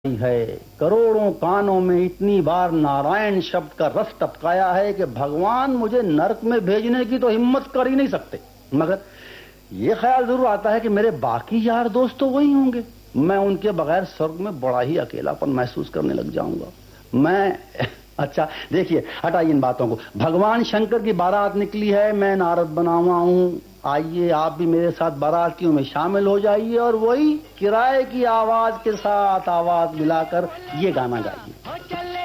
है। करोड़ों कानों में इतनी बार नारायण शब्द का रस टपकाया है कि भगवान मुझे नरक में भेजने की तो हिम्मत कर ही नहीं सकते। मगर यह ख्याल जरूर आता है कि मेरे बाकी यार दोस्त तो वही होंगे, मैं उनके बगैर स्वर्ग में बड़ा ही अकेलापन महसूस करने लग जाऊंगा। मैं अच्छा देखिए, हटाइए इन बातों को। भगवान शंकर की बारात निकली है, मैं नारद बना हुआ हूं। आइए आप भी मेरे साथ बारातियों में शामिल हो जाइए और वही किराए की आवाज के साथ आवाज मिलाकर ये गाना गाइए।